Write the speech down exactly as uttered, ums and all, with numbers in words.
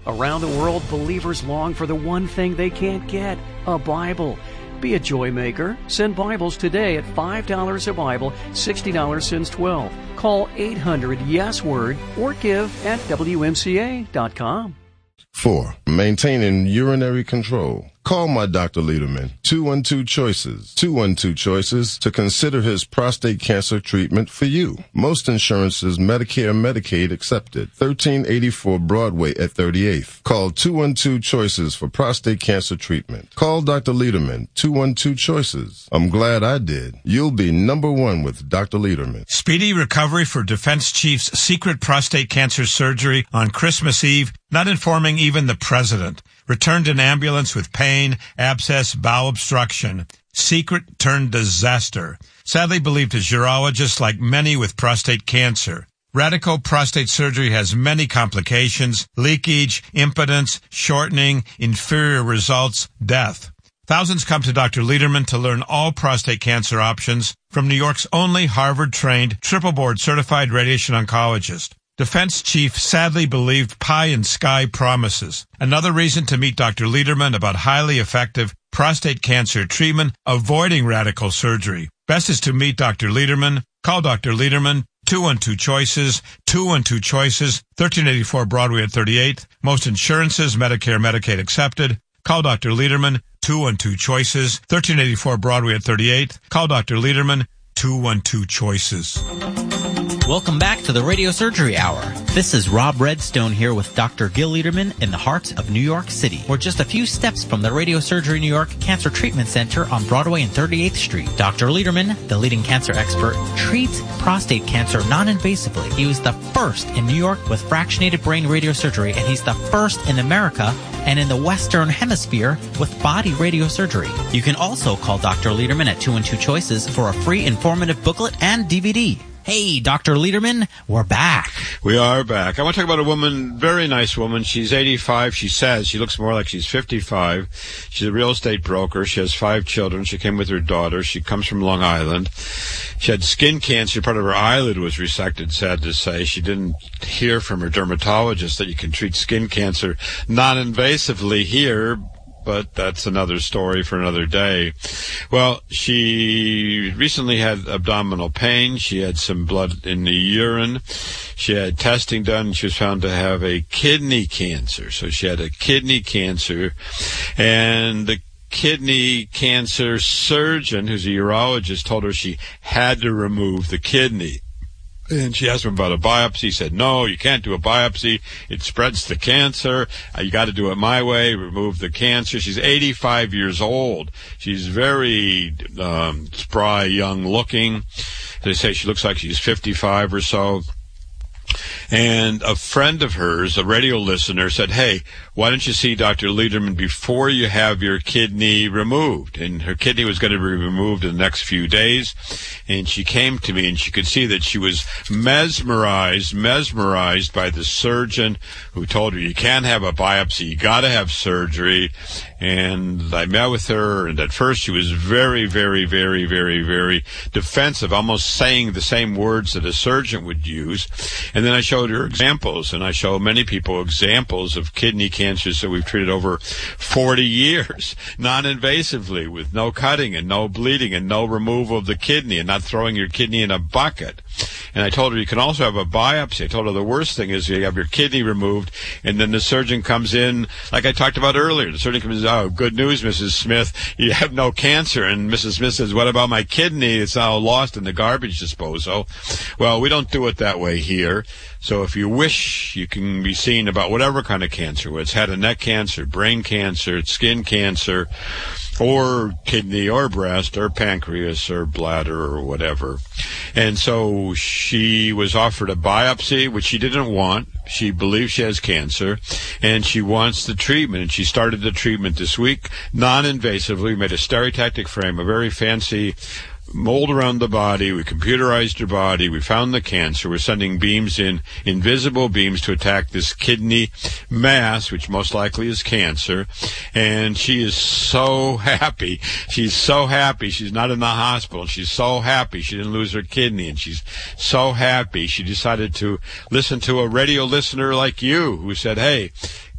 Around the world, believers long for the one thing they can't get, a Bible. Be a joy maker. Send Bibles today at five dollars a Bible, sixty dollars since twelve. Call eight hundred yes word or give at W M C A dot com. Four, maintaining urinary control. Call my Doctor Lederman, two one two Choices, two one two Choices, to consider his prostate cancer treatment for you. Most insurances, Medicare, Medicaid accepted. thirteen eighty-four Broadway at thirty-eighth. Call two one two Choices for prostate cancer treatment. Call Doctor Lederman, two one two Choices. I'm glad I did. You'll be number one with Doctor Lederman. Speedy recovery for Defense Chief's secret prostate cancer surgery on Christmas Eve, not informing even the president. Returned in ambulance with pain, abscess, bowel obstruction. Secret turned disaster. Sadly believed his urologist, like many with prostate cancer. Radical prostate surgery has many complications: leakage, impotence, shortening, inferior results, death. Thousands come to Doctor Lederman to learn all prostate cancer options from New York's only Harvard-trained, triple-board certified radiation oncologist. Defense Chief sadly believed pie in sky promises. Another reason to meet Doctor Lederman about highly effective prostate cancer treatment, avoiding radical surgery. Best is to meet Doctor Lederman. Call Doctor Lederman, two one two Choices, two one two Choices, thirteen eighty-four Broadway at thirty-eighth. Most insurances, Medicare, Medicaid accepted. Call Doctor Lederman, two one two Choices, thirteen eighty-four Broadway at thirty-eighth. Call Doctor Lederman, two one two Choices. Welcome back to the Radio Surgery Hour. This is Rob Redstone here with Doctor Gil Lederman in the heart of New York City. We're just a few steps from the Radio Surgery New York Cancer Treatment Center on Broadway and thirty-eighth Street. Doctor Lederman, the leading cancer expert, treats prostate cancer non-invasively. He was the first in New York with fractionated brain radiosurgery, and he's the first in America and in the Western Hemisphere with body radiosurgery. You can also call Doctor Lederman at two one two Choices for a free informative booklet and D V D. Hey, Doctor Lederman, we're back. We are back. I want to talk about a woman, very nice woman. She's eighty-five, she says. She looks more like she's fifty-five. She's a real estate broker. She has five children. She came with her daughter. She comes from Long Island. She had skin cancer. Part of her eyelid was resected, sad to say. She didn't hear from her dermatologist that you can treat skin cancer non-invasively here, but that's another story for another day. Well, she recently had abdominal pain. She had some blood in the urine. She had testing done. She was found to have a kidney cancer. So she had a kidney cancer, and the kidney cancer surgeon, who's a urologist, told her she had to remove the kidney. And she asked him about a biopsy. He said, no, you can't do a biopsy. It spreads the cancer. Uh, you got to do it my way, remove the cancer. She's eighty-five years old. She's very um, spry, young looking. They say she looks like she's fifty-five or so. And a friend of hers, a radio listener, said, hey, why don't you see Doctor Lederman before you have your kidney removed? And her kidney was going to be removed in the next few days. And she came to me, and she could see that she was mesmerized, mesmerized by the surgeon who told her, you can't have a biopsy, you got to have surgery. And I met with her, and at first she was very, very, very, very, very defensive, almost saying the same words that a surgeon would use. And then I showed her examples, and I show many people examples of kidney cancers that we've treated over forty years, non-invasively, with no cutting and no bleeding and no removal of the kidney and not throwing your kidney in a bucket. And I told her you can also have a biopsy. I told her the worst thing is you have your kidney removed, and then the surgeon comes in, like I talked about earlier. The surgeon comes in, oh, good news, Missus Smith, you have no cancer. And Missus Smith says, what about my kidney? It's now lost in the garbage disposal. Well, we don't do it that way here. So if you wish, you can be seen about whatever kind of cancer, whether it's head and neck cancer, brain cancer, skin cancer, or kidney or breast or pancreas or bladder or whatever. And so she was offered a biopsy, which she didn't want. She believes she has cancer, and she wants the treatment. And she started the treatment this week, non-invasively. We made a stereotactic frame, a very fancy mold around the body. We computerized her body. We found the cancer. We're sending beams in, invisible beams, to attack this kidney mass, which most likely is cancer. And she is so happy. She's so happy. She's not in the hospital. She's so happy she didn't lose her kidney. And she's so happy she decided to listen to a radio listener like you who said, hey,